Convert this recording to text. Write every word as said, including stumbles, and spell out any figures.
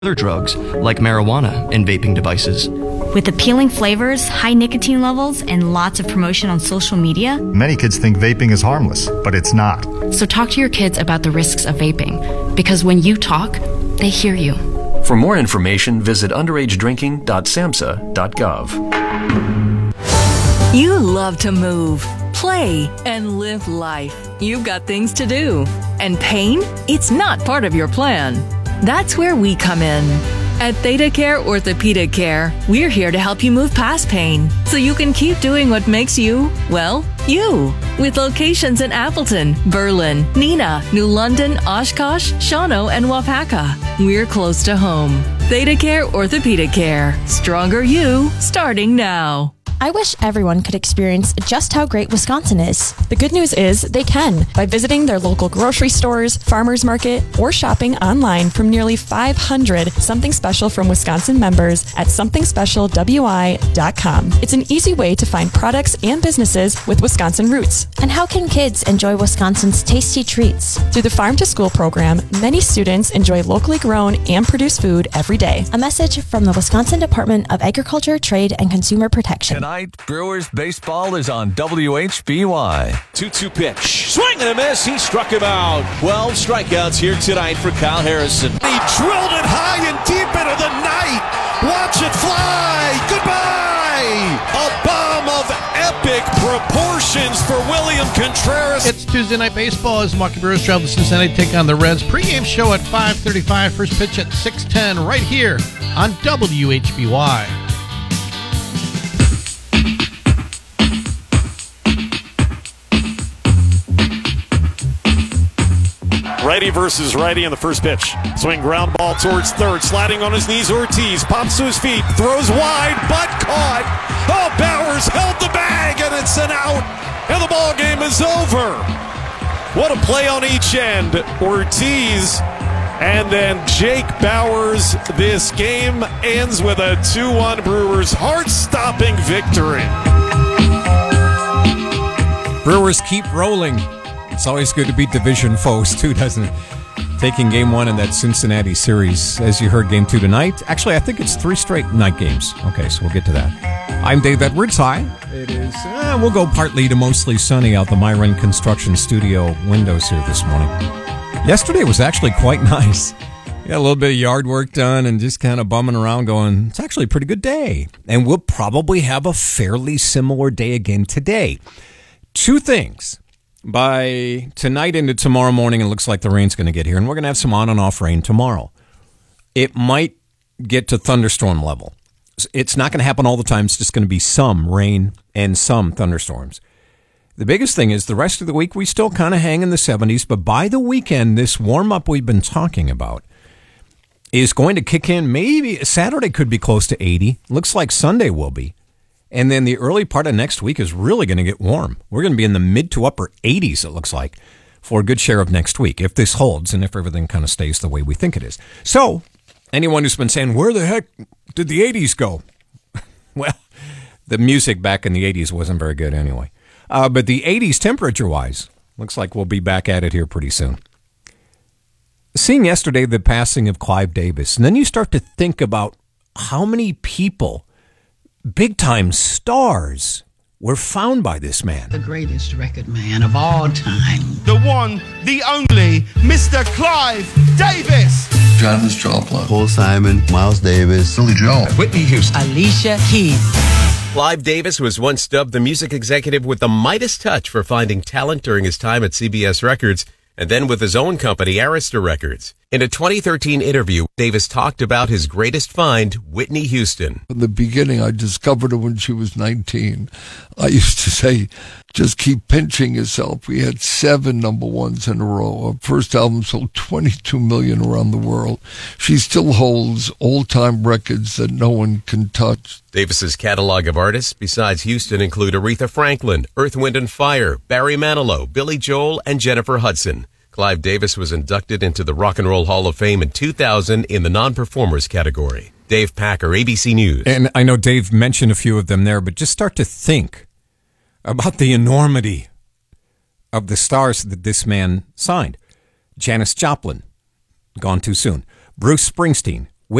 other drugs like marijuana and vaping devices. With appealing flavors, high nicotine levels, and lots of promotion on social media, many kids think vaping is harmless, but it's not. So talk to your kids about the risks of vaping, because when you talk, they hear you. For more information, visit underage drinking dot samhsa dot gov. You love to move, play, and live life. You've got things to do. And pain? It's not part of your plan. That's where we come in. At Theta Care Orthopedic Care, we're here to help you move past pain so you can keep doing what makes you, well, you. With locations in Appleton, Berlin, Neenah, New London, Oshkosh, Shawano, and Wapaka. We're close to home. Theta Care Orthopedic Care. Stronger you, starting now. I wish everyone could experience just how great Wisconsin is. The good news is they can by visiting their local grocery stores, farmers market, or shopping online from nearly five hundred Something Special from Wisconsin members at something special w i dot com. It's an easy way to find products and businesses with Wisconsin roots. And how can kids enjoy Wisconsin's tasty treats? Through the Farm to School program, many students enjoy locally grown and produced food every day. A message from the Wisconsin Department of Agriculture, Trade, and Consumer Protection. Tonight, Brewers baseball is on W H B Y. two two pitch. Swing and a miss. He struck him out. twelve strikeouts here tonight for Kyle Harrison. He drilled it high and deep into the night. Watch it fly. Goodbye. A bomb of epic proportions for William Contreras. It's Tuesday Night Baseball as Milwaukee Brewers travel to Cincinnati to take on the Reds. Pre-game show at five thirty-five. First pitch at six ten right here on W H B Y. Righty versus righty in the first pitch. Swing ground ball towards third. Sliding on his knees, Ortiz pops to his feet, throws wide, but caught. Oh, Bowers held the bag, and it's an out, and the ball game is over. What a play on each end. Ortiz and then Jake Bowers. This game ends with a two one Brewers heart-stopping victory. Brewers keep rolling. It's always good to beat division foes, too, doesn't it? Taking game one in that Cincinnati series, as you heard, game two tonight. Actually, I think it's three straight night games. Okay, so we'll get to that. I'm Dave Edwards. Hi. It is, uh, we'll go partly to mostly sunny out the Myron Construction Studio windows here this morning. Yesterday was actually quite nice. Got a little bit of yard work done and just kind of bumming around going, it's actually a pretty good day. And we'll probably have a fairly similar day again today. Two things. By tonight into tomorrow morning, it looks like the rain's going to get here, and we're going to have some on and off rain tomorrow. It might get to thunderstorm level. It's not going to happen all the time. It's just going to be some rain and some thunderstorms. The biggest thing is the rest of the week, we still kind of hang in the seventies, but by the weekend, this warm-up we've been talking about is going to kick in. Maybe Saturday could be close to eighty. Looks like Sunday will be. And then the early part of next week is really going to get warm. We're going to be in the mid to upper eighties, it looks like, for a good share of next week, if this holds and if everything kind of stays the way we think it is. So, anyone who's been saying, where the heck did the eighties go? Well, the music back in the eighties wasn't very good anyway. Uh, but the eighties temperature-wise, looks like we'll be back at it here pretty soon. Seeing yesterday the passing of Clive Davis, and then you start to think about how many people, big-time stars, were found by this man. The greatest record man of all time. The one, the only, Mister Clive Davis. Travis Joplin. Paul Simon. Miles Davis. Billy Joel. Whitney Houston. Alicia Keys. Clive Davis was once dubbed the music executive with the Midas touch for finding talent during his time at C B S Records, and then with his own company, Arista Records. In a twenty thirteen interview, Davis talked about his greatest find, Whitney Houston. In the beginning, I discovered her when she was nineteen. I used to say, just keep pinching yourself. We had seven number ones in a row. Our first album sold twenty-two million around the world. She still holds all-time records that no one can touch. Davis's catalog of artists, besides Houston, include Aretha Franklin, Earth, Wind and Fire, Barry Manilow, Billy Joel, and Jennifer Hudson. Clive Davis was inducted into the Rock and Roll Hall of Fame in two thousand in the non-performers category. Dave Packer, A B C News. And I know Dave mentioned a few of them there, but just start to think about the enormity of the stars that this man signed. Janis Joplin, gone too soon. Bruce Springsteen,